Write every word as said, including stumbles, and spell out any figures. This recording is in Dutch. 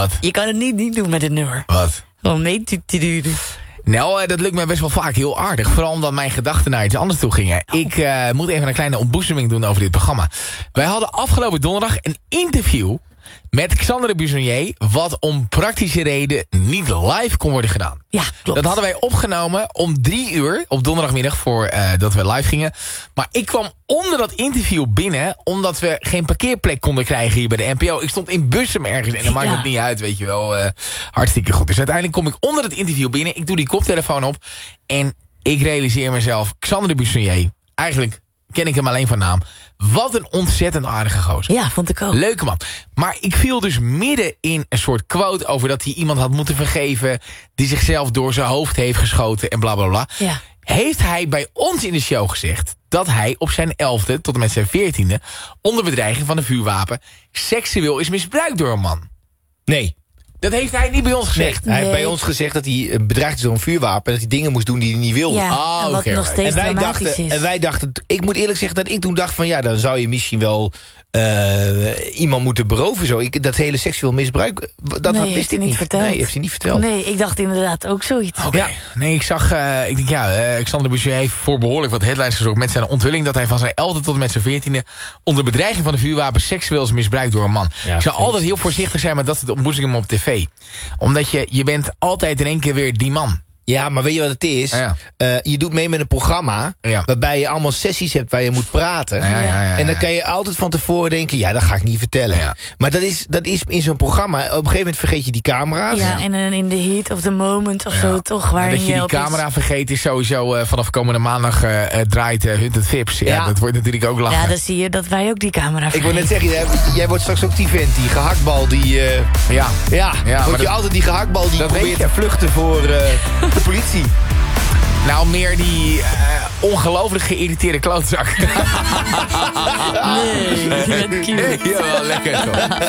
Wat? Je kan het niet, niet doen met dit nummer. Wat? Gewoon mee te te duren. Nou, uh, dat lukt mij best wel vaak heel aardig. Vooral omdat mijn gedachten naar iets anders toe gingen. Oh. Ik uh, moet even een kleine ontboezeming doen over dit programma. Wij hadden afgelopen donderdag een interview met Xander de Buissonnier, wat om praktische reden niet live kon worden gedaan. Ja, klopt. Dat hadden wij opgenomen om drie uur op donderdagmiddag voor uh, dat we live gingen. Maar ik kwam onder dat interview binnen, omdat we geen parkeerplek konden krijgen hier bij de N P O. Ik stond in Bussum ergens en dan maakt het ja. niet uit, weet je wel. Uh, hartstikke goed. Dus uiteindelijk kom ik onder het interview binnen. Ik doe die koptelefoon op en ik realiseer mezelf, Xander de Buissonnier, eigenlijk ken ik hem alleen van naam. Wat een ontzettend aardige gozer. Ja, vond ik ook. Leuke man. Maar ik viel dus midden in een soort quote over dat hij iemand had moeten vergeven, die zichzelf door zijn hoofd heeft geschoten en bla bla bla. Ja. Heeft hij bij ons in de show gezegd dat hij op zijn elfde tot en met zijn veertiende onder bedreiging van een vuurwapen seksueel is misbruikt door een man? Nee. Dat heeft hij niet bij ons gezegd. Nee, hij nee. heeft bij ons gezegd dat hij bedreigd is door een vuurwapen, dat hij dingen moest doen die hij niet wilde. Ja, Oh, en wat okay, nog right. steeds En wij, dramatisch dachten, is. en wij dachten, ik moet eerlijk zeggen dat ik toen dacht van ja, dan zou je misschien wel uh, iemand moeten beroven. Zo. Ik, dat hele seksueel misbruik, dat Nee, had, heeft wist hij ik niet niet. verteld. Nee, heeft hij niet verteld. Nee, ik dacht inderdaad ook zoiets. Oké. Okay. Ja. Nee, ik zag, uh, ik denk ja, uh, Xander de Buissonnier heeft voor behoorlijk wat headlines gezorgd met zijn onthulling dat hij van zijn elfde tot en met zijn veertiende onder bedreiging van een vuurwapen seksueel is misbruikt door een man. Ja, ik zou precies. altijd heel voorzichtig zijn met dat soort ontboezemingen op tv. Omdat je, je bent altijd in één keer weer die man. Ja, maar weet je wat het is? Ja. Uh, je doet mee met een programma Ja. waarbij je allemaal sessies hebt waar je moet praten. Ja, ja, ja, ja. En dan kan je altijd van tevoren denken, ja, dat ga ik niet vertellen. Ja. Maar dat is, dat is in zo'n programma, op een gegeven moment vergeet je die camera's. Ja, en dan in the heat of the moment of Ja. zo, toch? En Waarin dat je die op iets- camera vergeet is sowieso uh, vanaf komende maandag uh, uh, draait uh, Hunted Vips. Ja, Ja. dat wordt natuurlijk ook lachen. Ja, dan zie je dat wij ook die camera Ik wil net vergeten. zeggen, jij, jij wordt straks ook die vent, die gehaktbal, die... Uh, ja. ja, Ja, word maar je dat- altijd die gehaktbal die dat probeert weet te je. vluchten voor uh, de politie. Nou, meer die uh, ongelooflijk geïrriteerde klootzak. Nee, met Q. Ja, wel lekker toch.